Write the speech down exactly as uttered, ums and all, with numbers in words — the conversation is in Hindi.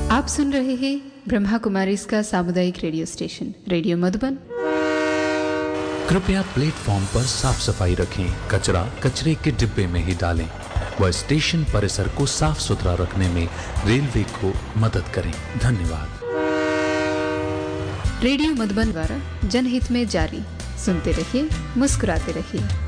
आप सुन रहे हैं ब्रह्मा कुमारी इसका सामुदायिक रेडियो स्टेशन रेडियो मधुबन। कृपया प्लेटफॉर्म पर साफ सफाई रखें, कचरा कचरे के डिब्बे में ही डालें व स्टेशन परिसर को साफ सुथरा रखने में रेलवे को मदद करें। धन्यवाद। रेडियो मधुबन द्वारा जनहित में जारी। सुनते रहिए, मुस्कुराते रहिए।